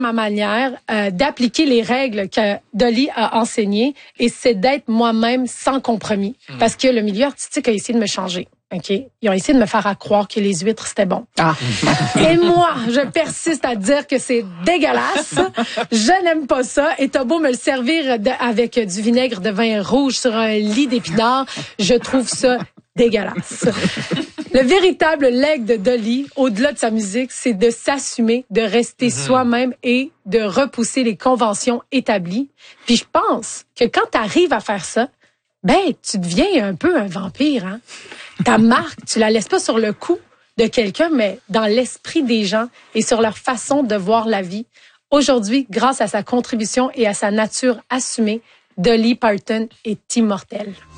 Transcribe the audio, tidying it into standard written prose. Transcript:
ma manière d'appliquer les règles que Dolly a enseignées et c'est d'être moi-même sans compromis. Parce que le milieu artistique a essayé de me changer. OK? Ils ont essayé de me faire croire que les huîtres, c'était bon. Ah. Et moi, je persiste à dire que c'est dégueulasse. Je n'aime pas ça. Et t'as beau me le servir avec du vinaigre de vin rouge sur un lit d'épinards, je trouve ça dégueulasse. Le véritable leg de Dolly, au-delà de sa musique, c'est de s'assumer, de rester soi-même et de repousser les conventions établies. Puis je pense que quand t'arrives à faire ça, tu deviens un peu un vampire, hein. Ta marque, tu la laisses pas sur le cou de quelqu'un, mais dans l'esprit des gens et sur leur façon de voir la vie. Aujourd'hui, grâce à sa contribution et à sa nature assumée, Dolly Parton est immortelle.